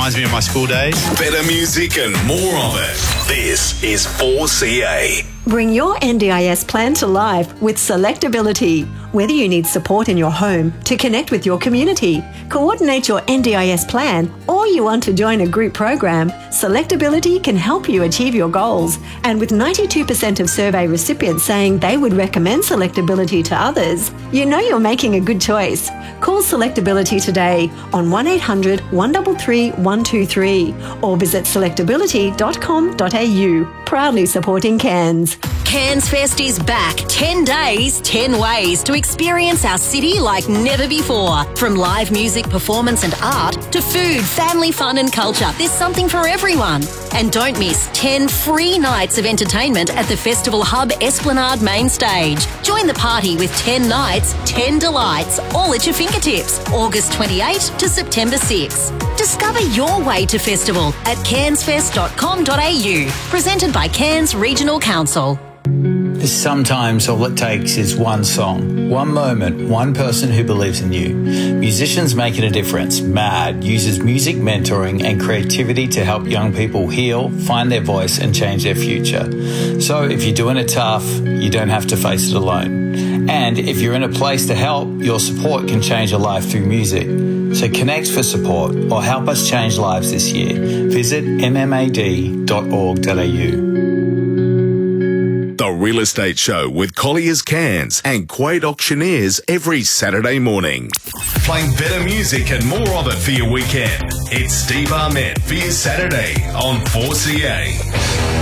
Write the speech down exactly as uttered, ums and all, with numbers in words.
reminds me of my school days. Better music and more of it. This is four C A. Bring your N D I S plan to life with Selectability. Whether you need support in your home to connect with your community, coordinate your N D I S plan, or you want to join a group program, Selectability can help you achieve your goals. And with ninety-two percent of survey recipients saying they would recommend Selectability to others, you know you're making a good choice. Call Selectability today on one eight hundred, one three three, one two three or visit selectability dot com dot a u. Proudly supporting Cairns. Cairns Fest is back. ten days, ten ways to experience our city like never before. From live music, performance and art to food, family fun and culture, there's something for everyone. And don't miss ten free nights of entertainment at the Festival Hub Esplanade main stage. Join the party with ten nights, ten delights, all at your fingertips. August twenty-eighth to September sixth. Discover your way to festival at cairns fest dot com dot a u. Presented by Cairns Regional Council. Sometimes all it takes is one song, one moment, one person who believes in you. Musicians Making a Difference, MAD, uses music mentoring and creativity to help young people heal, find their voice and change their future. So if you're doing it tough, you don't have to face it alone. And if you're in a place to help, your support can change a life through music. So connect for support or help us change lives this year. Visit m m a d dot org dot a u. The Real Estate Show with Collier's Cairns and Quade Auctioneers every Saturday morning. Playing better music and more of it for your weekend. It's Steve Ahmed for your Saturday on four C A.